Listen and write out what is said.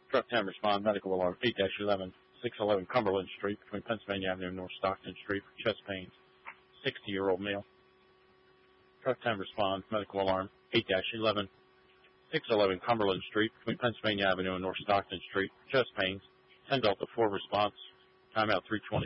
Truck 10 respond, medical alarm 8-11, 611 Cumberland Street between Pennsylvania Avenue and North Stockton Street for chest pains, 60-year-old male. Truck 10 respond, medical alarm 8-11, 611 Cumberland Street between Pennsylvania Avenue and North Stockton Street for chest pains, 10 Delta 4 response, timeout 320.